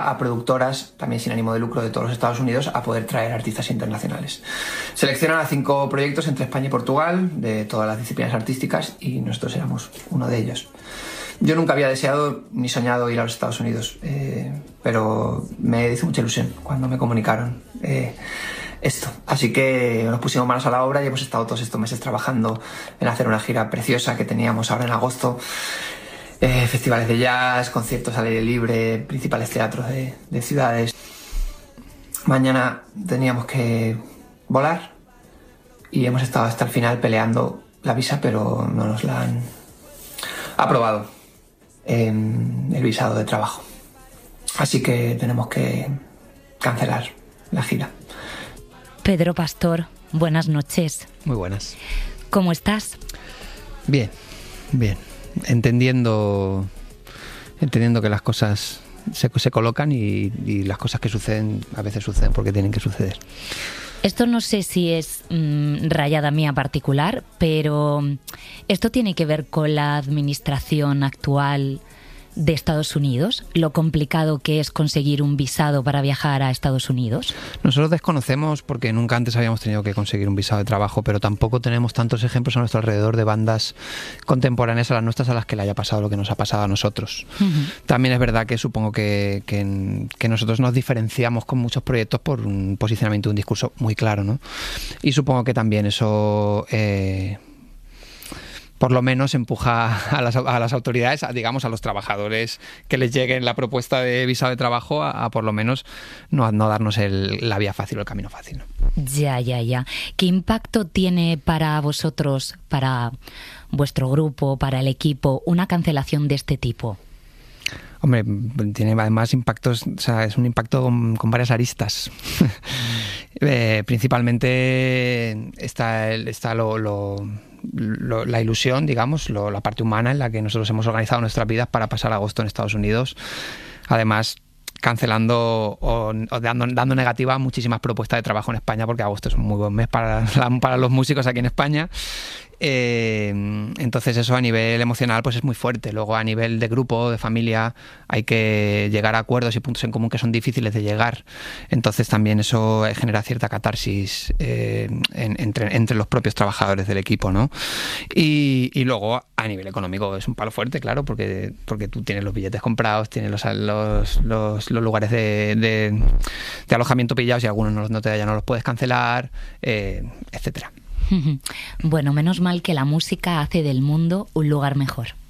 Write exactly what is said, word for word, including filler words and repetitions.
a productoras, también sin ánimo de lucro, de todos los Estados Unidos, a poder traer artistas internacionales. Seleccionan a cinco proyectos entre España y Portugal, de todas las disciplinas artísticas, y nosotros éramos uno de ellos. Yo nunca había deseado ni soñado ir a los Estados Unidos, eh, pero me hizo mucha ilusión cuando me comunicaron eh, esto. Así que nos pusimos manos a la obra y hemos estado todos estos meses trabajando en hacer una gira preciosa que teníamos ahora en agosto. Eh, festivales de jazz, conciertos al aire libre, principales teatros de, de ciudades. Mañana teníamos que volar y hemos estado hasta el final peleando la visa, pero no nos la han aprobado, eh, el visado de trabajo. Así que tenemos que cancelar la gira. Pedro Pastor, buenas noches. Muy buenas. ¿Cómo estás? Bien, bien. Entendiendo, entendiendo que las cosas se, se colocan y, y las cosas que suceden a veces suceden porque tienen que suceder. Esto no sé si es mmm, rayada mía particular, pero esto tiene que ver con la administración actual de Estados Unidos, lo complicado que es conseguir un visado para viajar a Estados Unidos. Nosotros desconocemos porque nunca antes habíamos tenido que conseguir un visado de trabajo, pero tampoco tenemos tantos ejemplos a nuestro alrededor de bandas contemporáneas a las nuestras a las que le haya pasado lo que nos ha pasado a nosotros. Uh-huh. También es verdad que supongo que, que, que nosotros nos diferenciamos con muchos proyectos por un posicionamiento, un discurso muy claro, ¿no? Y supongo que también eso Eh, por lo menos empuja a las, a las autoridades, a, digamos a los trabajadores que les llegue la propuesta de visado de trabajo a, a por lo menos no, no darnos el, la vía fácil o el camino fácil, ¿no? Ya, ya, ya. ¿Qué impacto tiene para vosotros, para vuestro grupo, para el equipo, una cancelación de este tipo? Hombre, tiene además impactos, o sea, es un impacto con, con varias aristas. eh, principalmente está, está lo... lo Lo, la ilusión, digamos, lo, la parte humana en la que nosotros hemos organizado nuestras vidas para pasar agosto en Estados Unidos. Además, cancelando o, o dando, dando negativa a muchísimas propuestas de trabajo en España, porque agosto es un muy buen mes para, para los músicos aquí en España. Eh, entonces eso a nivel emocional pues es muy fuerte. Luego a nivel de grupo, de familia, hay que llegar a acuerdos y puntos en común que son difíciles de llegar. Entonces también eso genera cierta catarsis eh, en, entre, entre los propios trabajadores del equipo, ¿no? Y, y luego a nivel económico es un palo fuerte, claro, porque, porque tú tienes los billetes comprados, tienes los, los, los, los lugares de, de, de alojamiento pillados y algunos no, no te, ya no los puedes cancelar, eh, etcétera. Bueno, menos mal que la música hace del mundo un lugar mejor.